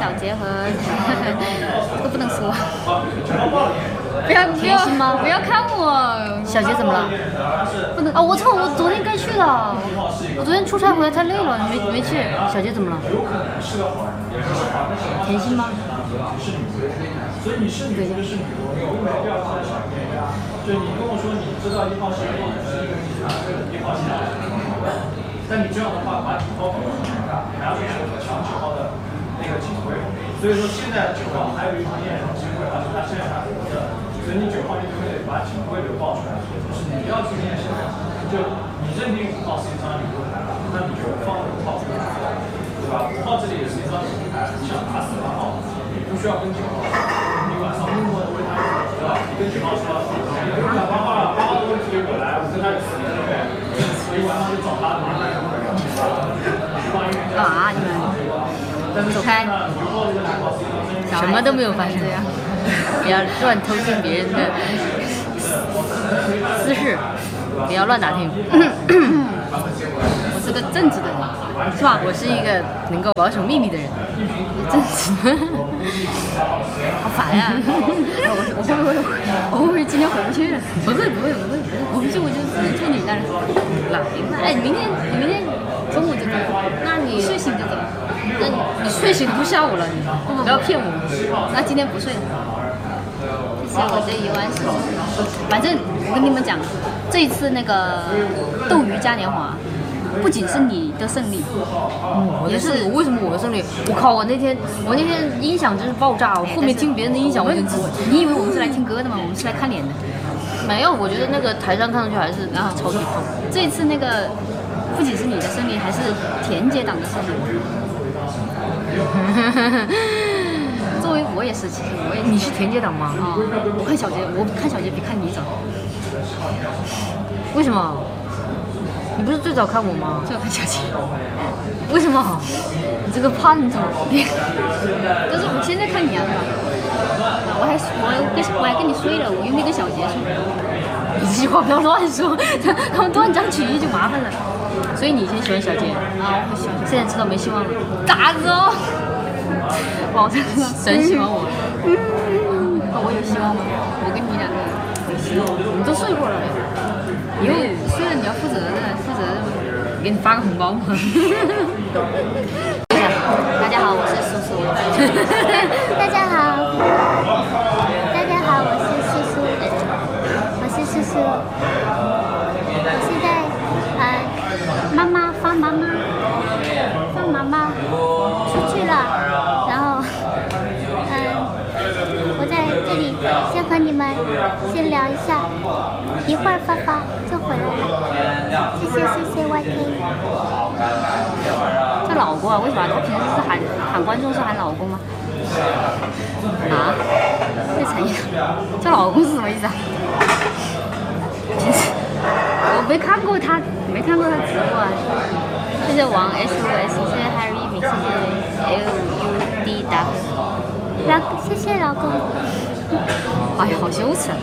小杰和这个不能说， 甜心吗？ 不要看我。 小杰怎么了？ 不能啊！我操！我昨天该去的，我昨天出差回来太累了，没去。 小杰怎么了？甜心吗？ 所以你是女的是女的，没有必要看小妹呀。就你跟我说你知道1号是1号，是一个你查这个1号线，但你这样的话把9号搞得很尴尬，还要去抢9号的那个警徽。所以说现在9号还有一方面警徽，而且他现在还活着，所以你9号就可以把警徽给报出来，就是你要去验证，就你认定5号是一张女的牌了，那你就放5号出来，对吧？5号这里也是一张女牌，你想打死8号，你不需要跟9号，你晚上默默的为他对吧？你跟9号说，你跟8号了，8号的问题给我来，我跟他有4年的对，所以晚上就找他麻烦。 啊！你们走开， 什么都没有发生，不要乱偷听别人的私事，不要乱打听。 我是个正直的人， 是吧？我是一个能够保守秘密的人， 正直。好烦呀！我会不会今天回不去了？ 不会， 回不去我就只能住你那儿了。哎，你明天中午就走，那你睡醒就走。那你睡醒不吓我了，你不要骗我。 那今天不睡了。这是我的一万事情。反正我跟你们讲，这一次那个斗鱼嘉年华，不仅是你的胜利， 也是为什么我的胜利？我靠！我那天音响真是爆炸，我后面听别人的音响， 你以为我们是来听歌的吗？我们是来看脸的。 没有，我觉得那个台上看上去还是超级胖。 这一次那个不仅是你的胜利，还是田姐党的胜利。作为我也是，其实我也。 你是田姐党吗？ 啊，我看小杰比看你早。 为什么？你不是最早看我吗？ 最早看小杰。 为什么？你这个叛徒！ 但是我现在看你啊，我还跟你睡了，我又没跟小杰睡。 你这句话不要乱说，他们断章取义就麻烦了。所以你先喜欢小杰啊？我喜欢。 现在知道没希望了。 打子哦！哇，我真的真喜欢我。 我有希望吗？我跟你两个有希望。 我们都睡过了。 以后睡了你要负责的， 给你发个红包吗？ 大家好，我是叔叔。 大家好，我是叔叔。我现在放妈妈出去了，然后我在这里先和你们先聊一下，一会儿发发就回来了。谢谢 YK。 叫老公啊？为什么？他平时是喊观众是喊老公吗？啊？太残忍了！叫老公是什么意思啊？平时我没看过他直播啊。谢谢王 SOS， 谢谢 Harry 米，谢谢 LUDW。 谢谢老公。 哎呀，好羞耻！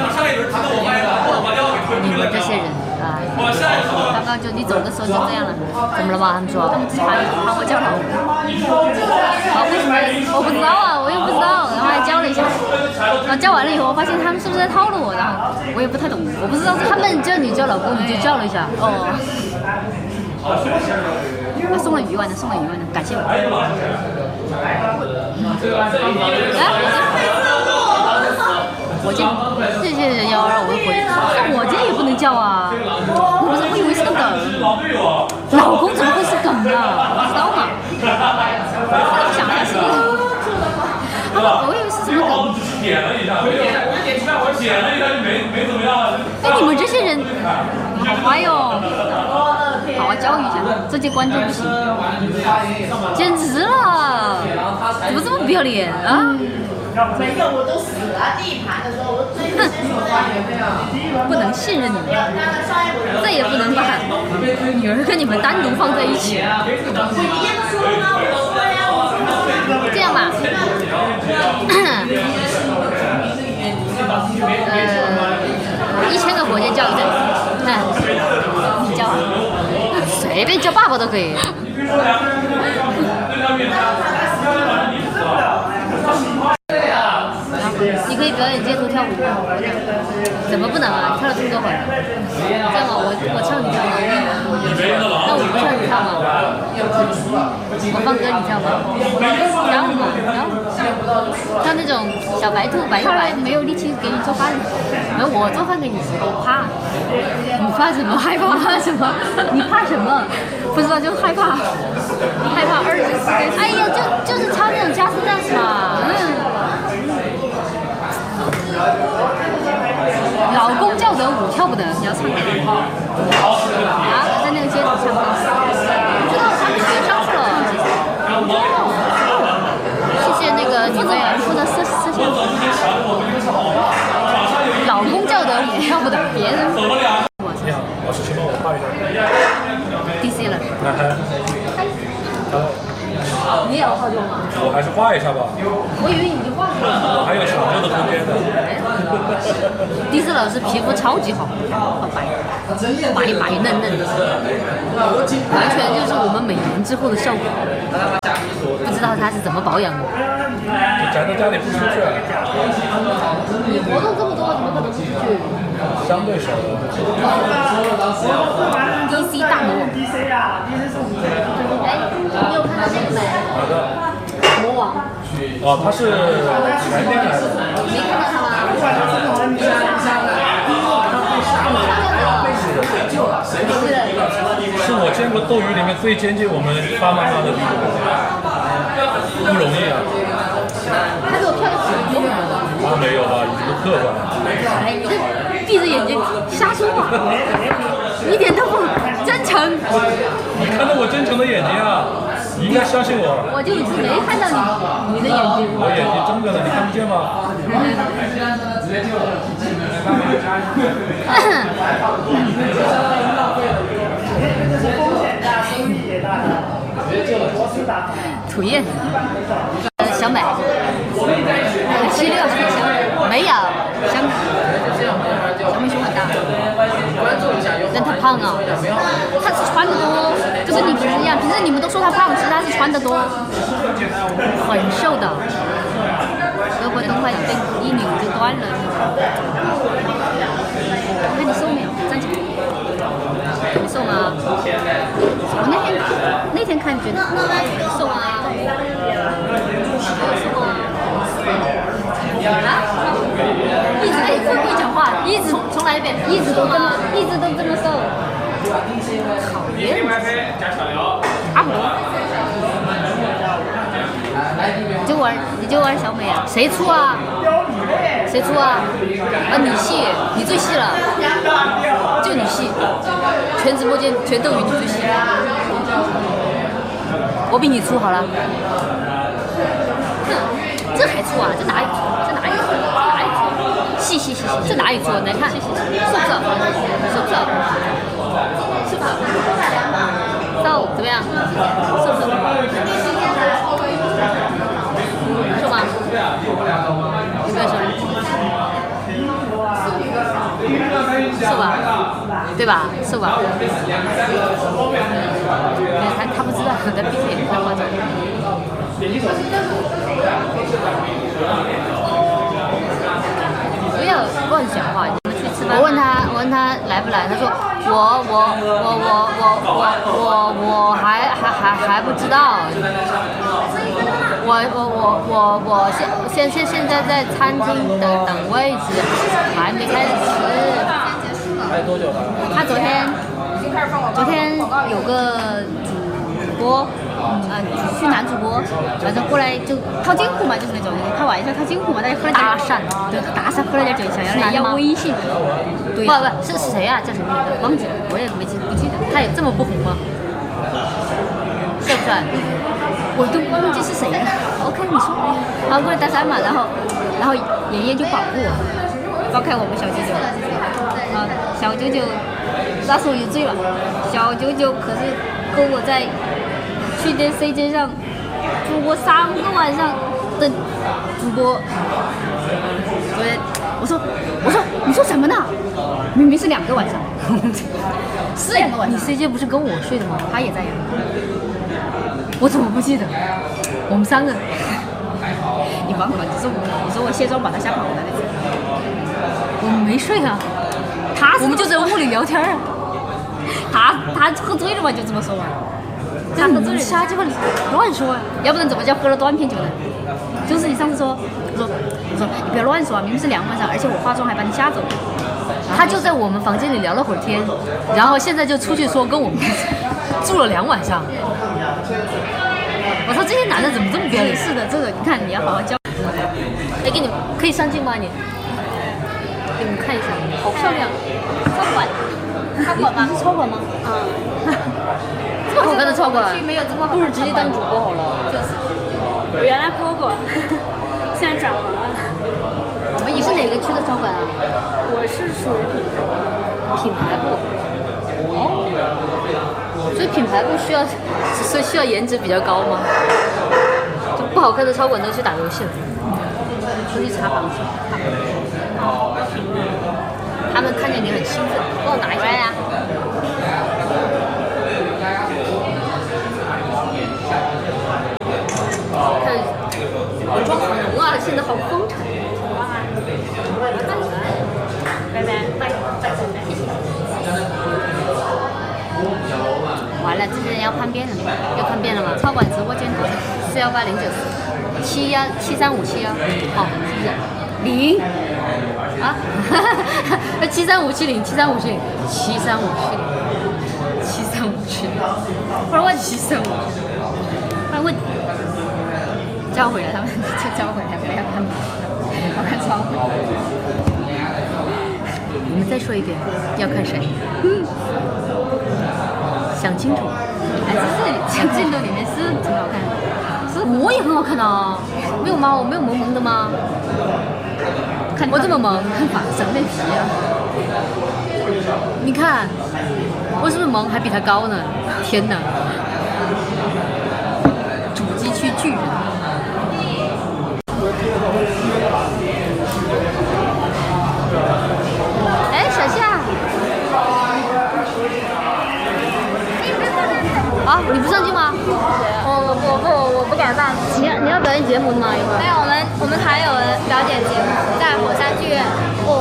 你们这些人啊，刚刚就你走的时候就这样了， 怎么了吧？他们说他们只喊我叫老公。好，为什么？我不知道啊，我也不知道，然后还叫了一下，然后叫完了以后，我发现他们是不是在套路我，然后我也不太懂，我不知道他们叫你叫老公，你就叫了一下。 哦。他送了鱼丸的，感谢我。火箭， 这些人要让我的火箭，那火箭也不能叫啊！ 我以为是个梗， 老公怎么会是梗呢？ 不知道嘛？我想了一下是个梗，我以为是什么梗。 哎，你们这些人， 好坏哟！好好教育一下，这些观众不行， 简直了！怎么这么不要脸啊？ 没有，我都死了。第一盘的时候，我最后先说话有没有？ 不能信任你们，再也不能把女儿跟你们单独放在一起。 我一样说吗？我说呀， 这样吧，1000个火箭叫一阵，你叫， 随便叫爸爸都可以。 以表演街头跳舞吗？怎么不能啊？你跳了这么多回，这样吗？我唱你跳吗？那我不唱你跳吗？我放歌你跳吗？跳嘛，跳那种小白兔白又白， 没有力气给你做饭。 没有我做饭给你吃，我怕。 你怕什么？害怕？怕什么？你怕什么？不知道就害怕，害怕24个。 哎呀，就是唱那种加斯 dance 嘛。老公叫得舞跳不得，你要唱歌啊？在那个街头唱歌，不知道他们学上去了，其实。谢谢那个你们负责摄像。 老公叫得舞跳不得，别人。 你好，我是请帮我画一下。 DC 了。你也要化妆吗？ 我还是画一下吧。 我以为你就化了。 我还有想象的空间的。 DC 老师皮肤超级好，好白，白白嫩嫩的，完全就是我们美颜之后的效果。不知道他是怎么保养的。 就宅在家里不出去。 你活动这么多，怎么可能出去？ 相对少的。 DC 大魔。哎，你有看到这个没？ 好的。 魔王。 哦，他是前天来的。 没看到他吗？ 是我见过斗鱼里面最接近我们发妈妈的地方，不容易啊。 他给我跳的很多。 啊，没有吧？你不客观。 哎，你这闭着眼睛瞎说话，一点都不真诚。 你看到我真诚的眼睛啊！你应该相信我。 我就一直没看到你的眼睛。 我眼睛睁着呢，你看不见吗？ 土雁，小美，76没有，小美胸很大，但她胖啊，她是穿的多，就跟你平时一样，平时你们都说她胖，其实她是穿的多，很瘦的，胳膊等会一扭就断了。那你瘦没有？站起来。你瘦吗？我那天看觉得瘦吗？一直会讲话，一直重来一遍，一直都这么瘦，讨厌，差不多。你就玩小美啊？谁出啊？谁出啊？啊，你戏，你最戏了，就你戏，全直播间全斗鱼你最戏，我比你出好了。哼，这还出啊？这哪里出？这哪里出？哪里出？戏，这哪里出？来看，是不是？瘦怎么样？瘦吗？有没有瘦？瘦吧，对吧？瘦吧。他不知道，他闭着眼睛在化妆。不要乱讲话。你们去吃饭。我问他来不来，他说我还不知道。我现在在餐厅等位置，还没开始吃。 拍多久了？ 他昨天有个主播，去男主播，反正过来就套近乎嘛，就是那种开玩笑套近乎嘛，大家喝了点搭讪，对，搭讪喝了点酒，想要来要微信。对，不是谁啊？叫什么名字？忘记了，我也不记得。他有这么不红吗？帅不帅？我都忘记是谁了。OK， 你说，然后过来搭讪嘛，然后妍妍就保护我，包括我们小舅舅，小舅舅那时候也醉了，小舅舅可是跟我在去的 CJ 上住过3个晚上的主播。我说你说什么呢？明明是2个晚上，是2个晚上。你 CJ 不是跟我睡的吗？他也在呀。我怎么不记得？我们3个你忙嘛？你说我卸妆把他吓跑了那次。我们没睡啊，我们就在屋里聊天啊。他喝醉了嘛，就这么说嘛。他喝醉了，瞎鸡巴乱说啊！要不然怎么叫喝了断片酒呢？就是你上次说，我说你不要乱说啊，明明是2晚上，而且我化妆还把你吓走了。他就在我们房间里聊了会儿天，然后现在就出去说跟我们住了2晚上。我说这些男的怎么这么不要脸？是的，这个你看你要好好教。哎，给你们可以上镜吗？你给你们看一下，好漂亮，超管，超管吗？你是超管吗？啊，这么好看的超管，没有这么好，不如直接当主播好了。就是， 我原来播过，现在转行了。 你是哪个区的超管啊？ 我是属于品牌部。哦，所以品牌部需要颜值比较高吗？就不好看的超管都去打游戏了，出去查房去。他们看见你很兴奋，帮我拿一下呀。看，我妆好浓啊，现在好风尘。拜拜拜拜。完了，这些人要叛变了吗？要叛变了吗？超管直播间41809471357好，是不是？0啊？73570，73570，73570，不然问735，不然问叫回来他们就叫回来，不要他们，我看超。你们再说一遍，要看谁？想清楚。哎，这是镜头里面是挺好看的，是我也很好看啊。没有吗？我没有萌萌的吗？看我这么萌，看法整面皮啊！你看我是不是萌？还比他高呢！天哪！主机区巨人。哎，小夏。啊，你不上镜吗？我不敢上。你要表演节目吗？一会儿。 没有，我们还有表演节目，在火山剧院。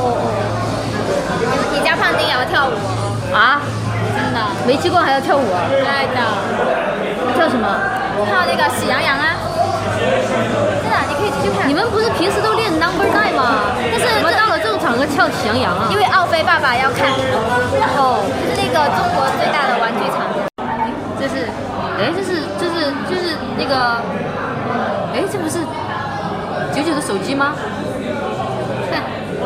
你家胖丁也要跳舞啊？ 真的？ 没去过还要跳舞啊？ 对的。 跳什么？ 跳那个喜羊羊啊。真的，你可以去看。 你们不是平时都练 number 9吗？但是怎么到了这种场合跳喜羊羊啊？ 因为奥飞爸爸要看。哦，就是那个中国最大的玩具厂。 这是，哎，就是那个，哎，这不是99的手机吗？看，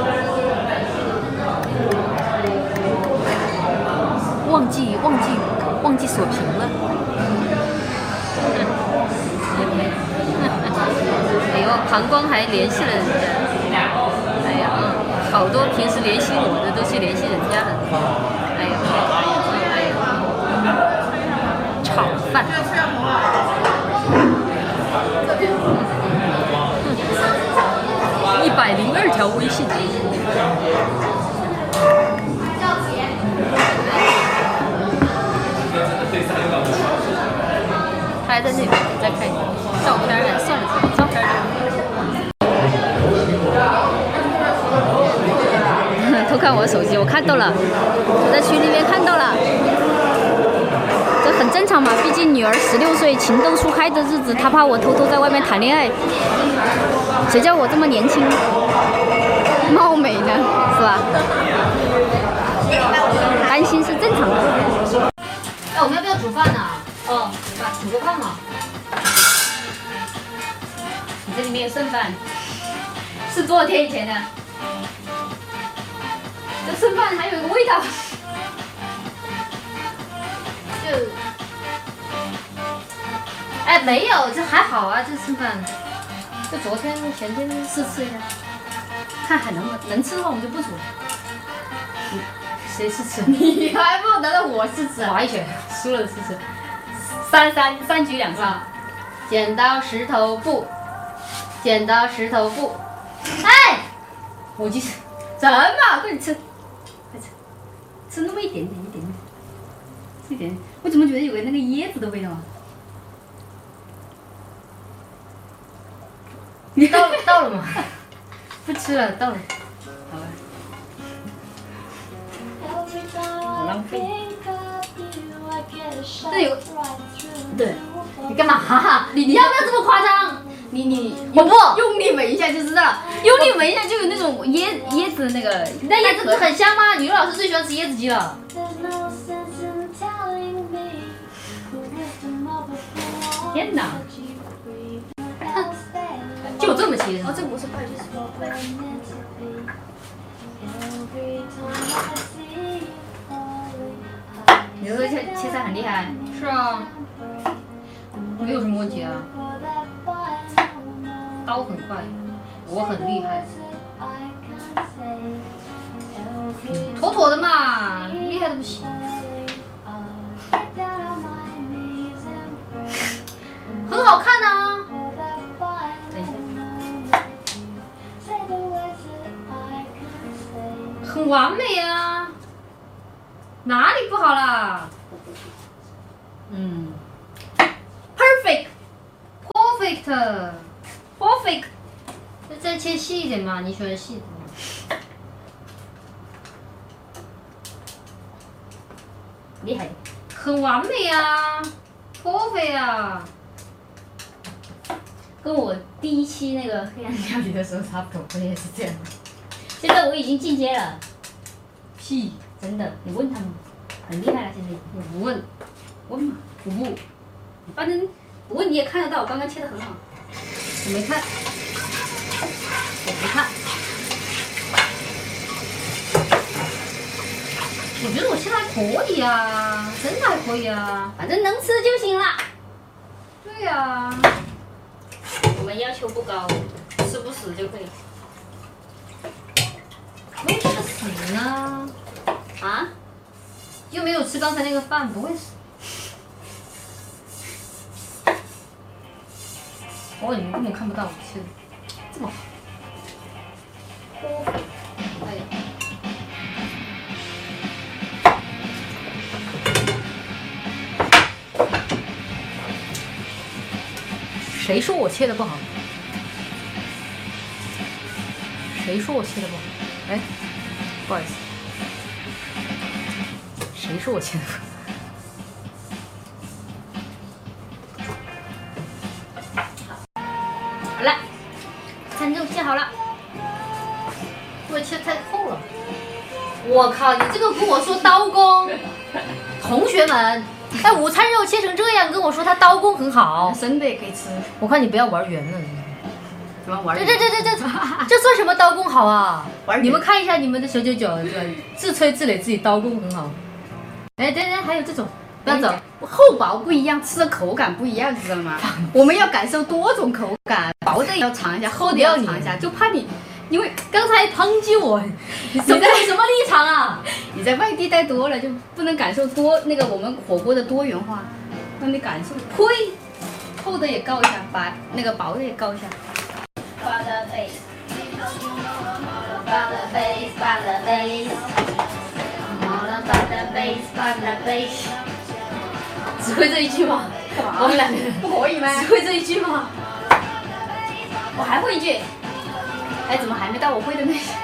忘记锁屏了。哎呦，膀胱还联系了人家。哎呀，好多平时联系我的都去联系人家了。哎呀。炒饭。102条微信。他还在那边，再看一下照片儿，算了，照片儿。偷看我的手机，我看到了，我在群里面看到了。这很正常嘛，毕竟女儿16岁，情窦初开的日子，她怕我偷偷在外面谈恋爱，谁叫我这么年轻貌美呢，是吧？担心是正常的。哎，我们要不要煮饭呢？哦，煮个饭嘛。你这里面有剩饭，是多少天以前的？这剩饭还有一个味道。哎，没有，这还好啊，这剩饭，就昨天、前天试吃一下，看还能吃的话我们就不煮。谁试吃？你还不难道我试吃？划一拳，输了试吃。3局2胜。剪刀石头布，剪刀石头布。哎，我就是什么？快点吃，快吃，吃那么一点点。这点，我怎么觉得有个那个椰子的味道啊？ 都到了吗？不吃了，到了。 好吧。好浪费。 这有，对，你干嘛？你要不要这么夸张？你我不用力闻一下就知道了，用力闻一下就有那种椰子的那个。 那椰子很香吗？语文老师最喜欢吃椰子鸡了。 天哪！ 就这么切。 哦，这不是派就是。你说切菜很厉害。 是啊，没有什么问题啊。刀很快，我很厉害。妥妥的嘛，厉害的不行。很好看啊。 等一下。 很完美啊，哪里不好啦？ 嗯 ，perfect，再切细一点嘛，你喜欢细的吗？ 厉害。 很完美啊 ，perfect 啊。 跟我第一期那个黑暗料理的时候差不多，我也是这样。现在我已经进阶了。 屁， 真的，你问他们，很厉害了。现在我不问， 问嘛， 我不， 反正不问你也看得到，我刚刚切的很好。 我没看，我不看。我觉得我现在还可以啊，真的还可以啊。 反正能吃就行了。 对呀、 我们要求不高，吃不死就可以。 不会吃死呢？ 啊？ 又没有吃刚才那个饭，不会死。哦，你们根本看不到我切的这么好。哎呀，谁说我切的不好？谁说我切的不好？哎，不好意思，谁说我切的不好？ 好了，餐肉切好了。 我切太厚了。我靠，你这个跟我说刀工，同学们，哎，午餐肉切成这样，跟我说他刀工很好， 生的也可以吃。 我看你不要玩圆了。 怎么玩？ 这算什么刀工好啊？你们看一下你们的小九九，自吹自擂自己刀工很好。哎，等，还有这种，不要走。 厚薄不一样，吃的口感不一样，知道吗？我们要感受多种口感，薄的也要尝一下，厚的也要尝一下，就怕你，因为刚才抨击我，你什么立场啊？ 你在外地待多了，就不能感受多那个我们火锅的多元化，让你感受。呸！厚的也告一下，把那个薄的也告一下。 只会这一句吗？ 干嘛？ 我们两个不可以吗？ 只会这一句吗？ 我还会一句。哎，怎么还没到我会的那句？